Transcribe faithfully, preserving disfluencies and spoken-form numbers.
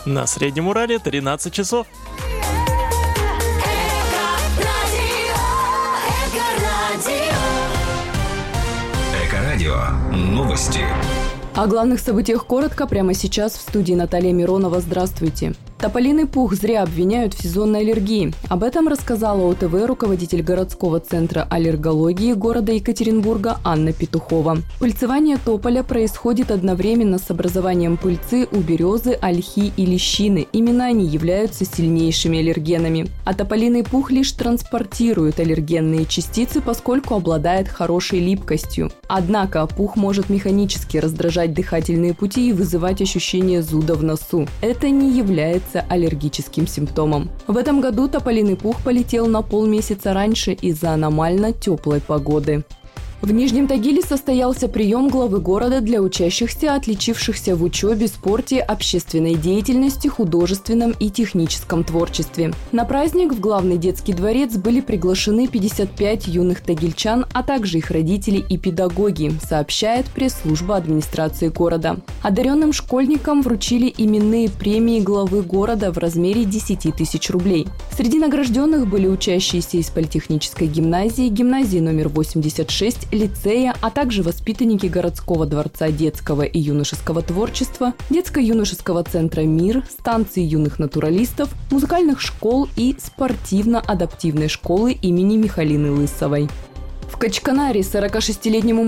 На Среднем Урале тринадцать часов. Эко-радио. Новости. О главных событиях коротко прямо сейчас в студии Наталья Миронова. Здравствуйте. Тополиный пух зря обвиняют в сезонной аллергии. Об этом рассказала о тэ вэ руководитель городского центра аллергологии города Екатеринбурга Анна Петухова. Пыльцевание тополя происходит одновременно с образованием пыльцы у березы, ольхи и лещины. Именно они являются сильнейшими аллергенами. А тополиный пух лишь транспортирует аллергенные частицы, поскольку обладает хорошей липкостью. Однако пух может механически раздражать дыхательные пути и вызывать ощущение зуда в носу. Это не является аллергическим симптомом. В этом году тополиный пух полетел на полмесяца раньше из-за аномально теплой погоды. В Нижнем Тагиле состоялся прием главы города для учащихся, отличившихся в учебе, спорте, общественной деятельности, художественном и техническом творчестве. На праздник в главный детский дворец были приглашены пятьдесят пять юных тагильчан, а также их родители и педагоги, сообщает пресс-служба администрации города. Одаренным школьникам вручили именные премии главы города в размере десять тысяч рублей. Среди награжденных были учащиеся из политехнической гимназии, гимназии номер восемьдесят шесть, лицея, а также воспитанники городского дворца детского и юношеского творчества, детско-юношеского центра «Мир», станции юных натуралистов, музыкальных школ и спортивно-адаптивной школы имени Михалины Лысовой. В Качканаре сорокашестилетнему